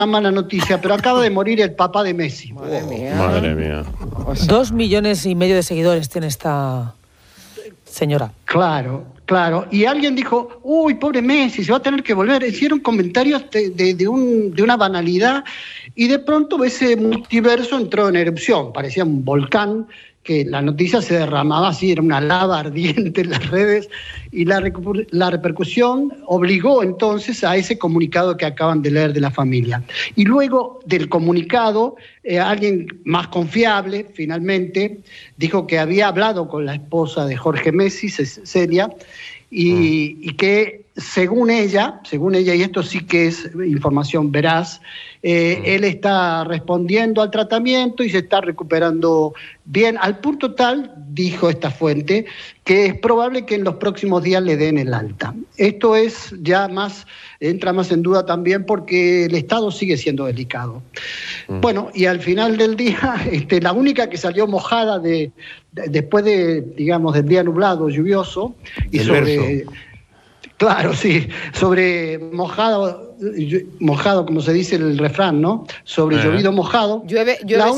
mala noticia, pero acaba de morir el papá de Messi. Madre mía. 2,5 millones de seguidores tiene esta señora. Claro. Y alguien dijo, uy, pobre Messi, se va a tener que volver. Hicieron comentarios de una banalidad y de pronto ese multiverso entró en erupción. Parecía un volcán, que la noticia se derramaba así, era una lava ardiente en las redes, y la repercusión obligó entonces a ese comunicado que acaban de leer de la familia. Y luego del comunicado, alguien más confiable, finalmente, dijo que había hablado con la esposa de Jorge Messi, Celia, y que según ella, y esto sí que es información veraz, él está respondiendo al tratamiento y se está recuperando bien, al punto tal, dijo esta fuente, que es probable que en los próximos días le den el alta. Esto es ya entra más en duda también porque el estado sigue siendo delicado. Bueno, y al final del día, la única que salió mojada después del día nublado, lluvioso, y sobre... Claro, sí, sobre mojado, como se dice el refrán, ¿no? Sobre llovido mojado. Llueve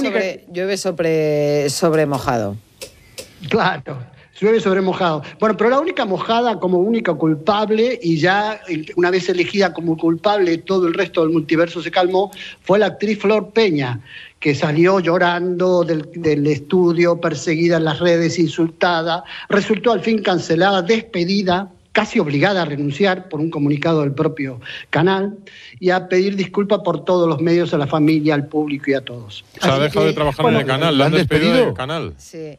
sobre mojado. Claro, llueve sobre mojado. Bueno, pero la única mojada como única culpable, y ya una vez elegida como culpable todo el resto del multiverso se calmó, fue la actriz Flor Peña, que salió llorando del estudio, perseguida en las redes, insultada, resultó al fin cancelada, despedida, casi obligada a renunciar por un comunicado del propio canal y a pedir disculpas por todos los medios, a la familia, al público y a todos. Se ha dejado de trabajar en el canal, ¿la han despedido del canal? Sí,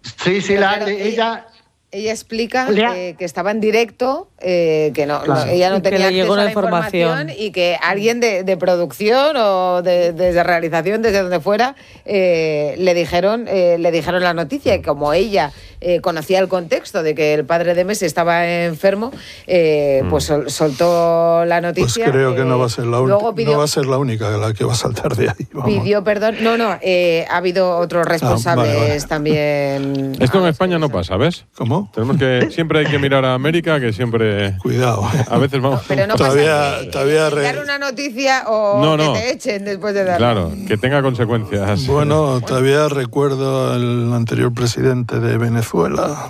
ella explica que estaba en directo, que ella no tenía acceso a la información y que alguien de producción o de realización, desde donde fuera, le dijeron la noticia, y como ella conocía el contexto de que el padre de Messi estaba enfermo, pues soltó la noticia. Pues creo que no va a ser la única la que va a saltar de ahí. Vamos. Pidió perdón. Ha habido otros responsables también. Esto en España no pasa, ¿ves? ¿Cómo? Siempre hay que mirar a América, que siempre... Cuidado. A veces vamos... Pero no todavía dar una noticia o que te echen después de darla. Claro, que tenga consecuencias. Bueno, todavía recuerdo al anterior presidente de Venezuela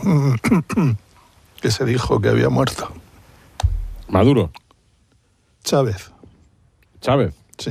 que se dijo que había muerto. Maduro. Chávez. Sí.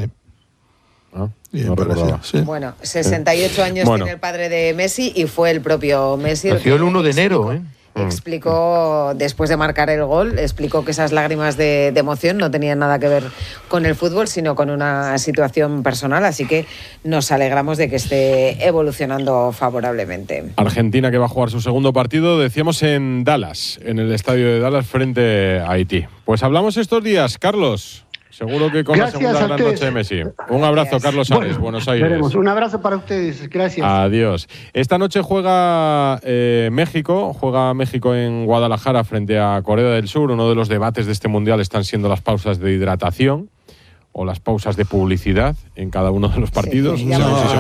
No recordaba. Sí. Bueno, 68 años tiene el padre de Messi y fue el propio Messi. Nació el 1 de enero, Explicó, después de marcar el gol, explicó que esas lágrimas de emoción no tenían nada que ver con el fútbol, sino con una situación personal, así que nos alegramos de que esté evolucionando favorablemente. Argentina, que va a jugar su segundo partido, decíamos en Dallas, en el estadio de Dallas frente a Haití. Pues hablamos estos días, Carlos. Seguro que con gracias, la segunda gran noche de Messi. Un abrazo, Carlos Ares, Buenos Aires. Veremos. Un abrazo para ustedes, gracias. Adiós. Esta noche juega México en Guadalajara frente a Corea del Sur. Uno de los debates de este Mundial están siendo las pausas de hidratación o las pausas de publicidad en cada uno de los partidos. Sí,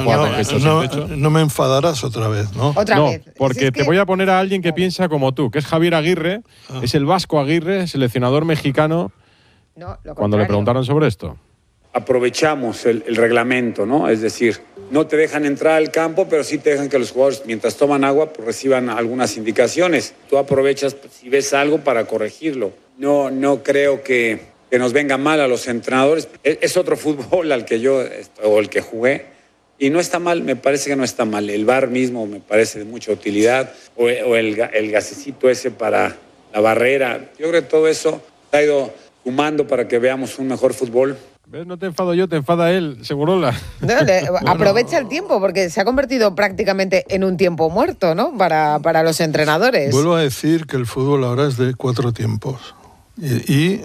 no me enfadarás otra vez, ¿no? Otra vez. Porque te voy a poner a alguien que piensa como tú, que es Javier Aguirre, es el Vasco Aguirre, seleccionador mexicano. Cuando le preguntaron sobre esto. Aprovechamos el reglamento, ¿no? Es decir, no te dejan entrar al campo, pero sí te dejan que los jugadores, mientras toman agua, pues reciban algunas indicaciones. Tú aprovechas si ves algo para corregirlo. No creo que nos venga mal a los entrenadores. Es otro fútbol al que yo, o el que jugué, y no está mal, me parece que no está mal. El VAR mismo me parece de mucha utilidad, o el gasecito ese para la barrera. Yo creo que todo eso ha ido sumando para que veamos un mejor fútbol. ¿Ves? No te enfado yo, te enfada él, Segurola. Aprovecha el tiempo, porque se ha convertido prácticamente en un tiempo muerto, ¿no? Para los entrenadores. Vuelvo a decir que el fútbol ahora es de 4 tiempos. Y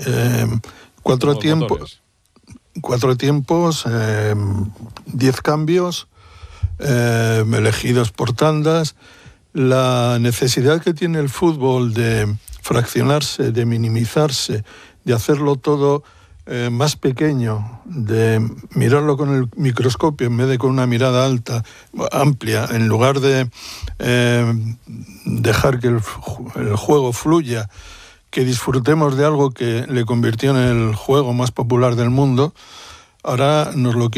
4 tiempos, 10 cambios, elegidos por tandas. La necesidad que tiene el fútbol de fraccionarse, de minimizarse, de hacerlo todo más pequeño, de mirarlo con el microscopio en vez de con una mirada amplia, en lugar de dejar que el juego fluya, que disfrutemos de algo que le convirtió en el juego más popular del mundo, ahora nos lo